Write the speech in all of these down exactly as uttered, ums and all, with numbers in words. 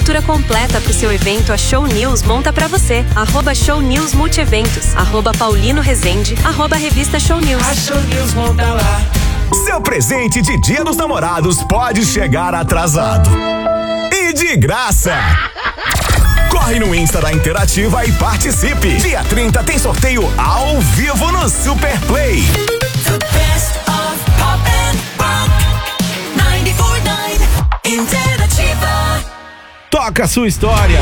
cobertura completa pro seu evento, a Show News monta pra você. Arroba Show News Multieventos, arroba Paulino Rezende, arroba Revista Show News. A Show News monta lá. Seu presente de Dia dos Namorados pode chegar atrasado. E de graça! Corre no Insta da Interativa e participe. Dia trinta tem sorteio ao vivo no Super Play. The best of pop and rock. noventa e quatro ponto nove Interativa. Toca a sua história.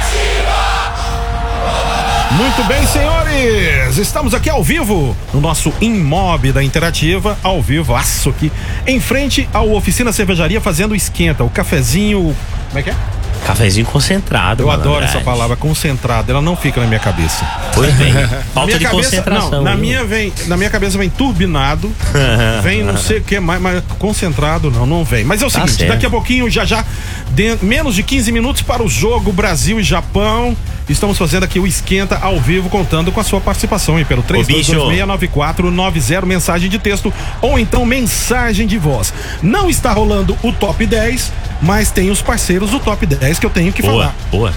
Muito bem, senhores, estamos aqui ao vivo no nosso InMob da Interativa, ao vivo, aço aqui, em frente ao Oficina Cervejaria, fazendo esquenta, o cafezinho, como é que é? Cafezinho concentrado. Eu adoro essa palavra, concentrado, ela não fica na minha cabeça. Pois bem, falta de cabeça, concentração. Não, na minha, vem, na minha cabeça vem turbinado, vem não sei o que mais, mas concentrado não, não vem. Mas é o Tá seguinte, certo. daqui a pouquinho, já já, de, menos de quinze minutos para o jogo Brasil e Japão. Estamos fazendo aqui o Esquenta ao vivo, contando com a sua participação, hein, pelo três dois dois seis nove quatro nove zero, mensagem de texto ou então mensagem de voz. Não está rolando o top dez, mas tem os parceiros do top dez que eu tenho que Boa, falar. boa.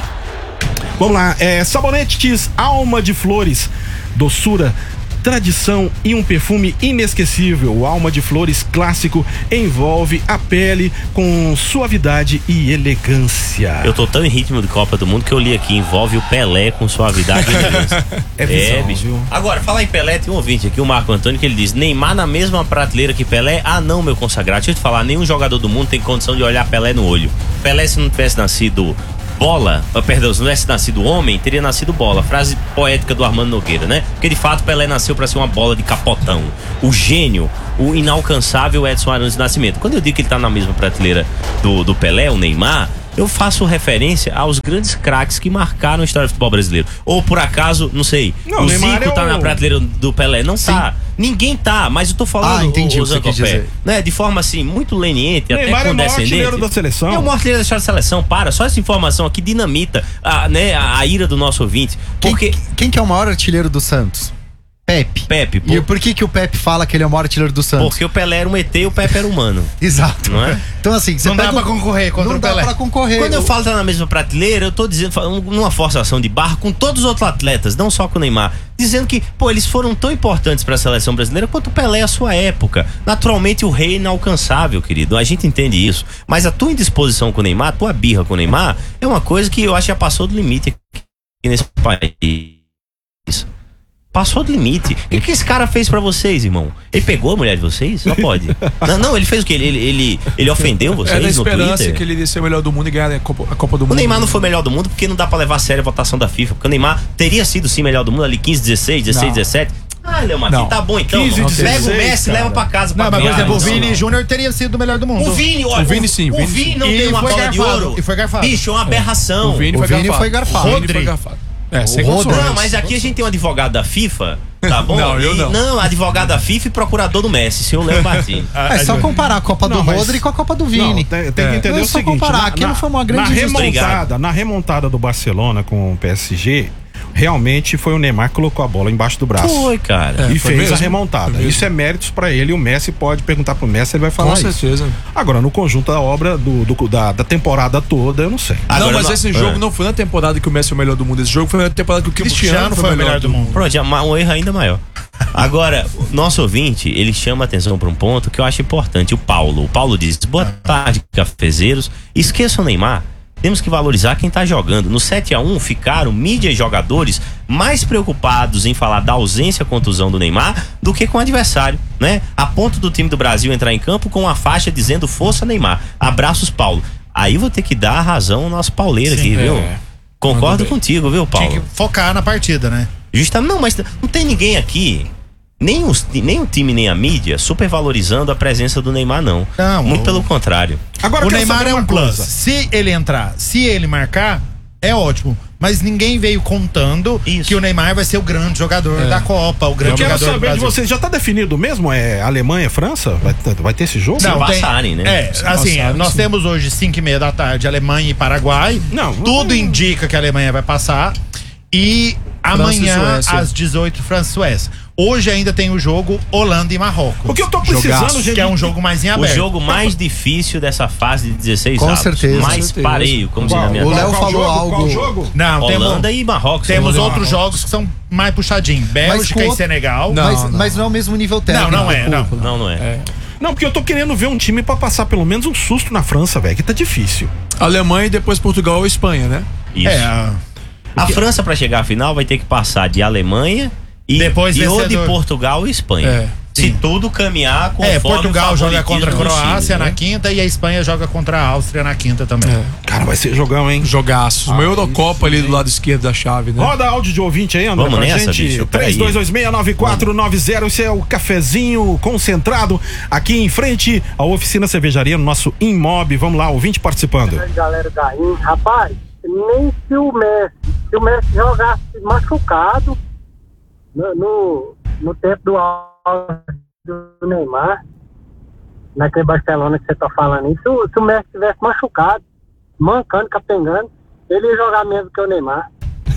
Vamos lá, é, sabonetes Alma de Flores, doçura, tradição e um perfume inesquecível. O Alma de Flores clássico envolve a pele com suavidade e elegância. Eu tô tão em ritmo de Copa do Mundo que eu li aqui, envolve o Pelé com suavidade e elegância. É visão, é, bicho. viu? Agora, fala em Pelé, tem um ouvinte aqui, o Marco Antônio, que ele diz: Neymar na mesma prateleira que Pelé? Ah, não, meu consagrado. Deixa eu te falar, nenhum jogador do mundo tem condição de olhar Pelé no olho. Pelé, se não tivesse nascido bola, oh, perdão, se não tivesse nascido homem, teria nascido bola. Frase poética do Armando Nogueira, né? Porque de fato Pelé nasceu pra ser uma bola de capotão. O gênio, o inalcançável Edson Arantes do Nascimento. Quando eu digo que ele tá na mesma prateleira do, do Pelé, o Neymar, eu faço referência aos grandes craques que marcaram a história do futebol brasileiro. Ou por acaso, não sei, Não, o o Neymar Zico é tá o- na prateleira do Pelé. Não tá. Ninguém tá, mas eu tô falando, Ah, entendi o, o que você quis Zancopé, dizer. né, de forma assim, muito leniente, Neymar até é o maior condescendente. artilheiro da seleção. É o maior artilheiro da história da seleção, para. Só essa informação aqui dinamita a, né, a, a ira do nosso ouvinte. Porque Quem, quem que é o maior artilheiro do Santos? Pepe. Pepe, E por, por que que o Pepe fala que ele é o maior artilheiro do Santos? porque o Pelé era um E T e o Pepe era humano. Exato. Não é? Então assim, você Não dá pega pra concorrer contra não o dá Pelé. pra concorrer. Quando eu O- falo tá na mesma prateleira, eu tô dizendo, falando numa forçação de barra com todos os outros atletas, não só com o Neymar, dizendo que, pô, eles foram tão importantes pra seleção brasileira quanto o Pelé à sua época. Naturalmente o rei é inalcançável, querido, a gente entende isso. Mas a tua indisposição com o Neymar, a tua birra com o Neymar, é uma coisa que eu acho que já passou do limite aqui nesse país. Passou do limite. O que, que esse cara fez pra vocês, irmão? Ele pegou a mulher de vocês? Só pode. Não, não, ele fez o quê? Ele, ele, ele, ele ofendeu vocês É na no esperança Twitter? que ele ia ser o melhor do mundo e ganhar a Copa, a Copa do Mundo. O Neymar não foi o melhor do mundo porque não dá pra levar a sério a votação da FIFA. Porque o Neymar teria sido sim melhor do mundo ali quinze, dezesseis, dezesseis, Não. dezessete. Ah, Léo Martins, Não. tá bom então. quinze, Pega o dezesseis, Messi, cara. leva pra casa. Não, pra mas, por ganhar. exemplo, o não, Vini não. Júnior teria sido o melhor do mundo. O Vini, olha, O Vini sim, o o Vini Vini sim. não E tem uma foi bola de garfado, ouro. e foi garfado. Bicho, é uma aberração. O Vini O foi Vini garfado. foi garfado. O Vini Rodri. foi garfado. É, sem O Rodri. condições. Não, mas aqui a gente tem um advogado da FIFA, tá bom? Não, eu E- não. Não, advogado da FIFA e procurador do Messi, senhor Léo Martins. É só comparar a Copa Não, do mas- Rodri com a Copa do Não, Vini. tem, tem É. que entender Não é o só seguinte, comparar, na, aquilo na- foi uma grande na injustiça. remontada, na remontada do Barcelona com o P S G, realmente foi o Neymar que colocou a bola embaixo do braço. Foi, cara. É, E foi fez mesmo? a remontada. Foi mesmo. Isso é méritos pra ele. E o Messi pode perguntar pro Messi, ele vai falar Com isso. certeza. Agora, no conjunto da obra, do, do- da, da temporada toda, eu não sei. Agora, não, mas não- esse é. jogo não foi na temporada que o Messi foi o melhor do mundo. Esse jogo foi na temporada que o Cristiano, foi o melhor do mundo. Pronto, já um erro ainda maior. Agora, o nosso ouvinte, ele chama atenção para um ponto que eu acho importante. O Paulo. O Paulo diz: boa tarde, cafezeiros. Esqueçam o Neymar. Temos que valorizar quem tá jogando. No sete a um ficaram mídia e jogadores mais preocupados em falar da ausência contusão do Neymar do que com o adversário, né? A ponto do time do Brasil entrar em campo com uma faixa dizendo força Neymar. Abraços, Paulo. Aí vou ter que dar a razão ao nosso pauleiro aqui, viu? é. Concordo bem. contigo, viu, Paulo? Tinha que focar na partida, né? Justamente, não, mas não tem ninguém aqui, nem, os, nem o time, nem a mídia, supervalorizando a presença do Neymar, não. Não, Muito o- pelo contrário. Agora, O eu quero Neymar saber é uma um plus. coisa. Se ele entrar, se ele marcar, é ótimo. Mas ninguém veio contando Isso. que o Neymar vai ser o grande jogador É. da Copa, o Eu grande quero jogador do saber de Brasil. vocês, já tá definido mesmo? É Alemanha e França? Vai, ter- vai ter esse jogo? Se Não, tem- passarem, né? É, Se assim, passarem, nós sim. temos hoje cinco e meia da tarde Alemanha e Paraguai. Não, Tudo não- indica que a Alemanha vai passar. E amanhã, Suécia. às dezoito, França e Suécia. Hoje ainda tem o jogo Holanda e Marrocos. O que eu tô precisando, Jogaço, gente, que é um jogo mais em aberto. O jogo mais difícil dessa fase de dezesseis Com avos. certeza. Mais Com certeza. pareio, como diz na minha O terra. Léo Qual falou jogo? algo. Qual jogo? Não, Holanda temos, e Marrocos. temos Holanda e outros Marrocos. jogos que são mais puxadinhos. Bélgica com- e Senegal. Não, mas, não. mas não é o mesmo nível técnico. Não, não é, não. Não, não é. Não, porque eu tô querendo ver um time pra passar pelo menos um susto na França, velho, que tá difícil. Alemanha e depois Portugal ou Espanha, né? Isso. É, a- A França, pra chegar à final, vai ter que passar de Alemanha e, Depois e ou de vencedor. Portugal e Espanha. É. Se tudo caminhar conforme é, Portugal o joga contra a favoritismo dos Croácia times, na né? quinta e a Espanha joga contra a Áustria na quinta também. Cara, vai ser jogão, hein? Jogaços. Uma Eurocopa ali do lado esquerdo da chave, né? Roda áudio de ouvinte aí, André, Vamos pra nessa, gente. bicho, peraí. três dois dois seis nove quatro nove zero, esse é o cafezinho concentrado aqui em frente à oficina cervejaria, no nosso Imob. Vamos lá, ouvinte participando. Galera da I N, rapaz, nem se o Messi, se o Messi jogasse machucado no, no, no tempo do auge do Neymar, naquele Barcelona que você tá falando isso, se, se o Messi tivesse machucado, mancando, capengando, ele ia jogar mesmo que o Neymar.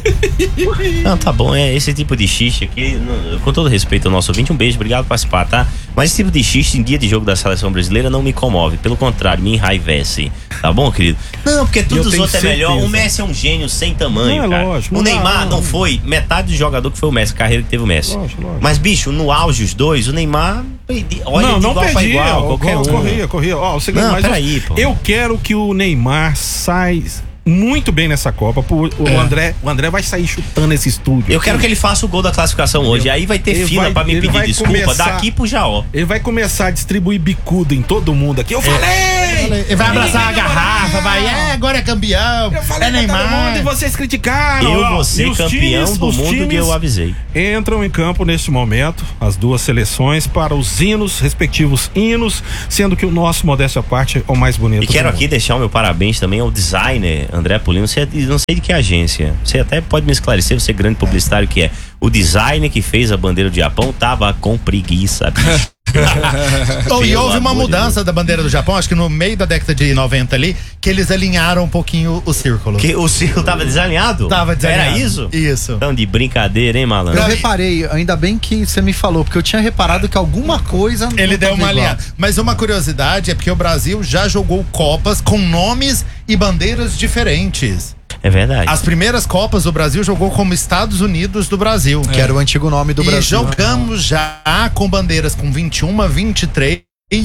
Não, tá bom, é esse tipo de xixi aqui, não- com todo respeito ao nosso ouvinte, um beijo, obrigado por participar, tá? Mas esse tipo de xixi em dia de jogo da seleção brasileira não me comove, pelo contrário, me enraivece, tá bom, querido? Não, porque tudo Eu dos tenho outros é melhor, certeza. o Messi é um gênio sem tamanho, Não, é cara. lógico, o não dá, Neymar não. não foi metade do jogador que foi o Messi, a carreira que teve o Messi. Lógico, lógico. Mas, bicho, no auge os dois, o Neymar, olha, não, de não igual pra perdia, igual, qualquer um. corria, corria. Ó, o segredo Não, mais peraí, pô. eu quero que o Neymar saia muito bem nessa Copa. O, o André, o André vai sair chutando esse estúdio. Eu quero que ele faça o gol da classificação hoje, aí vai ter Ele fila vai- pra me ele pedir vai desculpa começar- daqui pro Jaó. Ele vai começar a distribuir bicudo em todo mundo aqui. Eu falei! Ele vai abraçar a Ninguém garrafa, vai, é, agora é campeão, Eu falei é pra todo Neymar. mundo e vocês criticaram. Eu ó. vou ser E os campeão times- do os mundo que times eu avisei. Entram em campo neste momento, as duas seleções, para os hinos, respectivos hinos, sendo que o nosso, modéstia à parte, é o mais bonito. E quero do mundo. aqui deixar o meu parabéns também ao designer André Polino. Você, não sei de que agência. Você até pode me esclarecer, você é grande publicitário que é. O designer que fez a bandeira do Japão tava com preguiça. bicho. Oh, e Pelo houve uma amor de mudança da bandeira do Japão, acho que no meio da década de noventa ali, que eles alinharam um pouquinho o círculo. Que o círculo tava desalinhado? Tava desalinhado. Era isso? Isso. Então, de brincadeira, hein, malandro? Eu reparei, ainda bem que você me falou, porque eu tinha reparado que alguma coisa. não Ele deu tava uma igual. alinhada. Mas uma curiosidade é porque o Brasil já jogou Copas com nomes e bandeiras diferentes. É verdade. As primeiras Copas o Brasil jogou como Estados Unidos do Brasil. Que era o antigo nome do e Brasil. jogamos já com bandeiras com vinte e uma, vinte e três.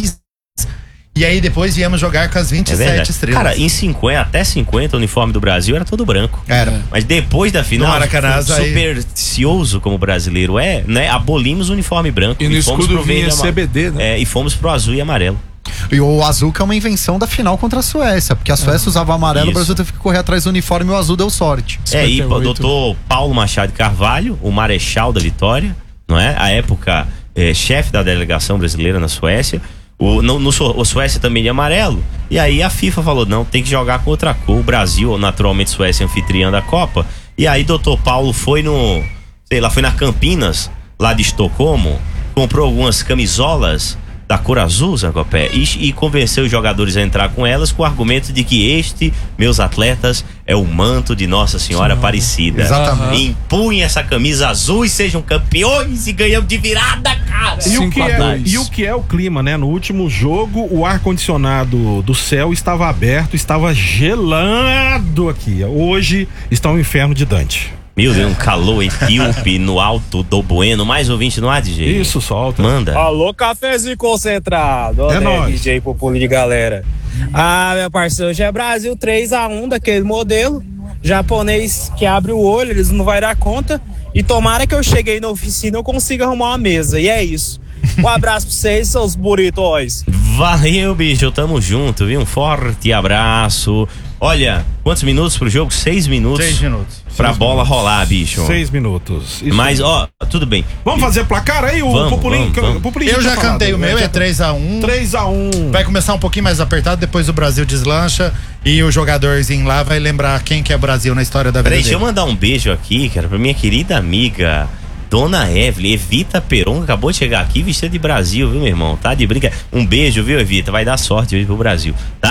E aí depois viemos jogar com as vinte e É sete verdade. estrelas. Cara, em cinquenta, até cinquenta, o uniforme do Brasil era todo branco. Era. Mas depois da final, No Maracanã, aí- supersticioso como o brasileiro é, né? Abolimos o uniforme branco. E no fomos escudo pro verde vinha e ama- C B D, né? É, e fomos pro azul e amarelo. E o azul que é uma invenção da final contra a Suécia, porque a Suécia usava o amarelo, Isso. o Brasil teve que correr atrás do uniforme e o azul deu sorte. É, e o cinquenta e oito. doutor Paulo Machado de Carvalho, o marechal da Vitória, não é? À época, é, chefe da delegação brasileira na Suécia. O, no, no, Su- o Suécia também de amarelo. E aí a FIFA falou: não, tem que jogar com outra cor. O Brasil, naturalmente, Suécia anfitriã da Copa. E aí, doutor Paulo foi no. Sei lá, foi na Campinas, lá de Estocolmo, comprou algumas camisolas da cor azul, Zangopé, e, e convenceu os jogadores a entrar com elas com o argumento de que este, meus atletas, é o manto de Nossa Senhora Aparecida. Exatamente. Empunhem essa camisa azul e sejam campeões e ganhamos de virada, cara. E o, cinco que a é, dois. e o que é o clima, né? No último jogo, o ar-condicionado do céu estava aberto, estava gelado aqui. Hoje está um inferno de Dante. Meu Deus, um calor etíope no alto do Bueno. Mais ouvinte no ar, D J? Isso, solta. Manda. Alô, cafezinho concentrado. É André, nóis. D J Populi de galera. Ah, meu parceiro, hoje é Brasil três a um daquele modelo. Japonês que abre o olho, eles não vai dar conta. E tomara que eu cheguei na oficina e eu consiga arrumar uma mesa. E é isso. Um abraço pra vocês, seus buritos. Valeu, bicho, tamo junto, viu? Um forte abraço. Olha, quantos minutos pro jogo? Seis minutos. Seis minutos. Pra bola rolar, bicho. Seis minutos. Isso Mas, aí. ó, tudo bem. Vamos fazer placar aí, o Vamos, Pupulinho? vamos, vamos. O Pupulinho Eu já tinha falado, cantei o né? meu, Já- é três a um. três a um. Vai começar um pouquinho mais apertado, depois o Brasil deslancha e o jogadorzinho lá vai lembrar quem que é Brasil na história da vida Peraí, dele. deixa eu mandar um beijo aqui, cara, pra minha querida amiga Dona Evelyn, Evita Peron, acabou de chegar aqui vestida de Brasil, viu, meu irmão? Tá de brinca. Um beijo, viu, Evita? Vai dar sorte hoje pro Brasil, tá?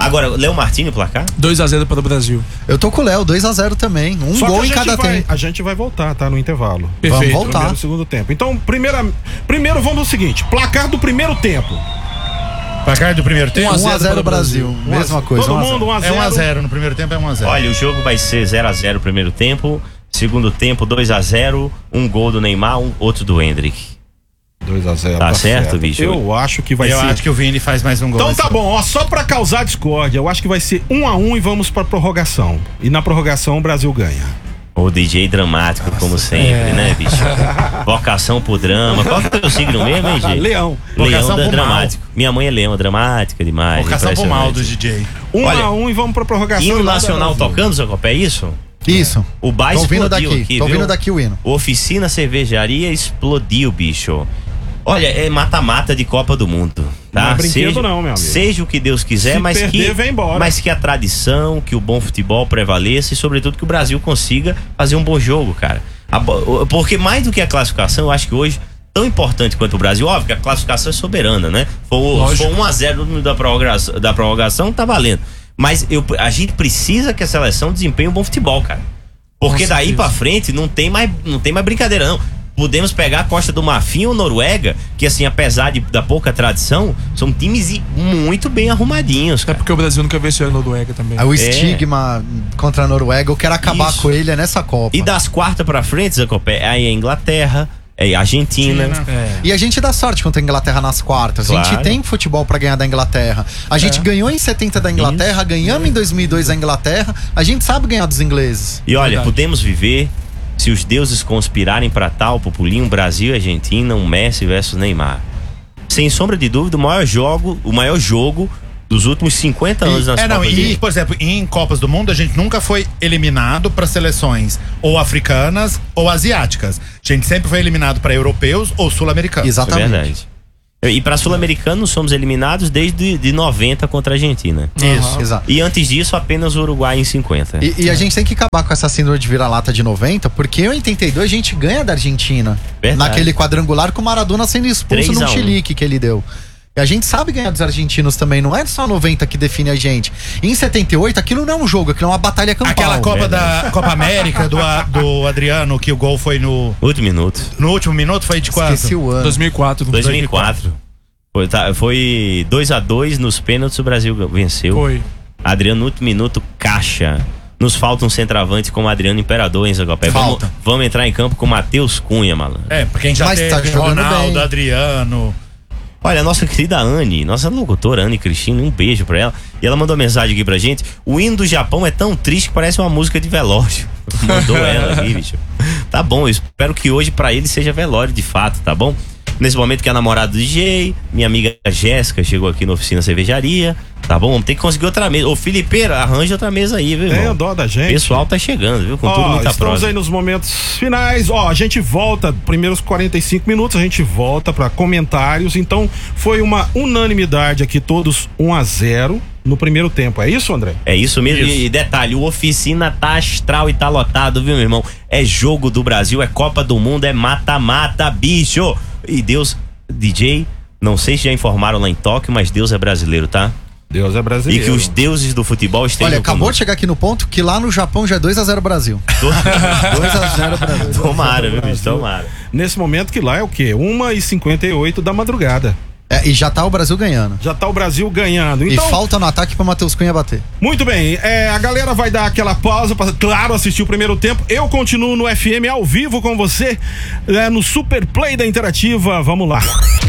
Agora, Léo Martini, o placar? dois a zero para o Brasil. Eu tô com o Léo, dois a zero também. Um Só gol que em a gente cada vai- tempo. A gente vai voltar, tá? No intervalo. Perfeito. Vamos voltar. Primeiro e segundo tempo. Então, primeira, primeiro vamos ao seguinte: placar do primeiro tempo. Placar do primeiro tempo? um a zero Brasil. Mesma coisa. Todo um a zero. mundo um a É zero. um a zero, no primeiro tempo é um a zero. Olha, o jogo vai ser zero a zero primeiro tempo, segundo tempo dois a zero, um gol do Neymar, um outro do Hendrick. dois a zero. Tá certo, bicho? Eu acho que vai Eu ser. acho que o Vini faz mais um gol. Então esse tá jogo. bom, ó, só pra causar discórdia, eu acho que vai ser um a um e vamos pra prorrogação. E na prorrogação o Brasil ganha. O D J dramático, como sempre, É. né, bicho? Vocação pro drama. Qual que é o teu signo mesmo, hein, gente? Leão. Leão Vocação da pro dramático. Minha mãe é leão, dramática demais. Vocação pro mal do impressionante. D J. Um Olha, a um e vamos pra prorrogação. Hino e lá nacional dá Brasil. tocando, Zé Copé, é isso? Isso. O bairro Tô ouvindo explodiu daqui, aqui, tô viu? ouvindo daqui o hino. Oficina Cervejaria explodiu, bicho. Olha, é mata-mata de Copa do Mundo. Tá? Não é brinquedo seja, não, meu amigo. Seja o que Deus quiser, Se mas, perder, que, vem embora. mas que a tradição, que o bom futebol prevaleça e, sobretudo, que o Brasil consiga fazer um bom jogo, cara. A bo- porque mais do que a classificação, eu acho que hoje, tão importante quanto o Brasil, óbvio que a classificação é soberana, né? For, se for um a zero da prorrogação, da prorrogação, tá valendo. Mas eu, a gente precisa que a seleção desempenhe um bom futebol, cara. Porque daí pra frente não tem mais, não tem mais brincadeira, não. Podemos pegar a Costa do Marfim ou Noruega, que assim, apesar de, da pouca tradição, são times i- muito bem arrumadinhos, É cara. porque o Brasil nunca venceu a Noruega também. O estigma contra a Noruega, eu quero acabar Isso. com ele é nessa Copa. E das quartas pra frente, Zé Copé, aí é Inglaterra, é Argentina. É. E a gente dá sorte contra a Inglaterra nas quartas. A gente Claro. tem futebol pra ganhar da Inglaterra. A gente ganhou em setenta da Inglaterra, ganhamos em dois mil e dois a Inglaterra. A gente sabe ganhar dos ingleses. E olha, Verdade. podemos viver, se os deuses conspirarem pra tal, Populinho, Brasil e Argentina, um Messi versus Neymar. Sem sombra de dúvida, o maior jogo, o maior jogo dos últimos cinquenta anos nas É, não, Copas e, de- por exemplo, em Copas do Mundo, a gente nunca foi eliminado para seleções ou africanas ou asiáticas. A gente sempre foi eliminado para europeus ou sul-americanos. Isso é verdade. E para sul-americanos somos eliminados desde de noventa contra a Argentina. Isso. Exato. E antes disso, apenas o Uruguai em cinquenta. E, e a gente tem que acabar com essa síndrome de vira-lata de noventa, porque em oitenta e dois a gente ganha da Argentina. Verdade. Naquele quadrangular com o Maradona sendo expulso três a no um. chilique que ele deu. E a gente sabe ganhar dos argentinos também, não é só noventa que define a gente. Em setenta e oito, aquilo não é um jogo, aquilo é uma batalha campal. Aquela Copa Verdade. da Copa América do, A- do Adriano, que o gol foi no, Último minuto. no último minuto, foi de quanto? Esqueci o ano. dois mil e quatro. dois mil e quatro. Foi, tá, foi dois a dois nos pênaltis, o Brasil venceu. Foi. Adriano no último minuto, caixa. Nos falta um centroavante como Adriano Imperador, hein, Zé Copé? Vamos, Falta. vamos entrar em campo com Matheus Cunha, malandro. É, porque a gente já Mas teve tá jogando Ronaldo, bem. Adriano. Olha, a nossa querida Anne, nossa locutora Anne Cristina, um beijo pra ela. E ela mandou mensagem aqui pra gente. O hino do Japão é tão triste que parece uma música de velório. Mandou ela aqui, bicho. Tá bom, eu espero que hoje pra ele seja velório de fato, tá bom? Nesse momento que a namorada do D J, minha amiga Jéssica chegou aqui na oficina cervejaria, tá bom? Vamos ter que conseguir outra mesa. Ô, Felipeira, arranja outra mesa aí, viu, Tem irmão? a dó da gente. O pessoal tá chegando, viu? Com Ó, tudo muita estamos prosa. aí nos momentos finais. Ó, a gente volta, primeiros quarenta e cinco minutos, a gente volta pra comentários. Então, foi uma unanimidade aqui, todos um a zero no primeiro tempo. É isso, André? É isso mesmo. Isso. E detalhe, o Oficina tá astral e tá lotado, viu, meu irmão? É jogo do Brasil, é Copa do Mundo, é mata-mata, bicho. E Deus, D J, não sei se já informaram lá em Tóquio, mas Deus é brasileiro, tá? Deus é E brasileiro. que os deuses do futebol estejam Olha, acabou de conosco. chegar aqui no ponto que lá no Japão já é dois a zero Brasil. dois a zero Brasil. Tomara, viu, bicho? Tomara. Nesse momento que lá é o quê? uma e cinquenta e oito da madrugada. É, e já tá o Brasil ganhando. Já tá o Brasil ganhando. Então, E falta no ataque pra Matheus Cunha bater. muito bem, é, a galera vai dar aquela pausa para, claro, assistir o primeiro tempo. Eu continuo no F M ao vivo com você, é, no Super Play da Interativa. Vamos lá.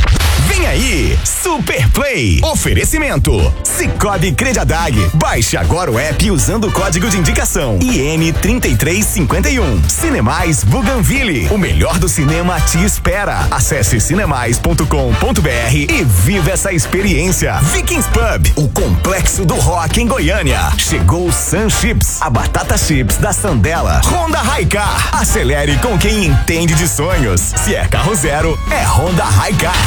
Vem aí, Super Play. Oferecimento. Cicobi Crediadag. Baixe agora o app usando o código de indicação I N trinta e três cinquenta e um. Cinemais Bougainville. O melhor do cinema te espera. Acesse cinemais ponto com ponto br e viva essa experiência. Vikings Pub, o complexo do rock em Goiânia. Chegou o Sun Chips, a batata chips da Sandela. Honda Hicar. Acelere com quem entende de sonhos. Se é carro zero, é Honda Hicar.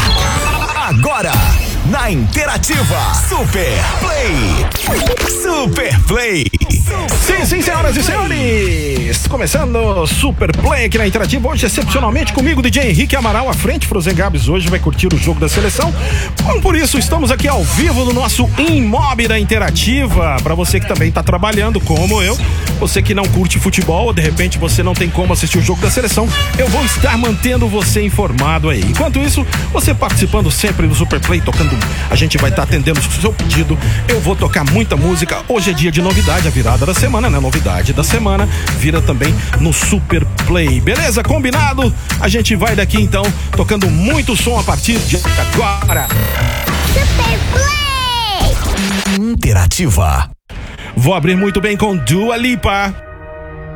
Agora, na Interativa, Super Play. Super Play. Sim, Sim, sim, senhoras e senhores. Começando o Super Play aqui na Interativa. Hoje, excepcionalmente, comigo, D J Henrique Amaral, à frente. Frozen Gabs hoje vai curtir o jogo da seleção. Bom, por isso, estamos aqui ao vivo no nosso Imob da Interativa. Para você que também está trabalhando, como eu. Você que não curte futebol, ou de repente você não tem como assistir o jogo da seleção, eu vou estar mantendo você informado aí. Enquanto isso, você participando sempre do Super Play, tocando, a gente vai estar atendendo o seu pedido. Eu vou tocar muita música. Hoje é dia de novidade, a virada da semana, né? Novidade da semana vira também no Super Play. Beleza? Combinado? A gente vai daqui então tocando muito som a partir de agora. Super Play! Interativa. Vou abrir muito bem com Dua Lipa.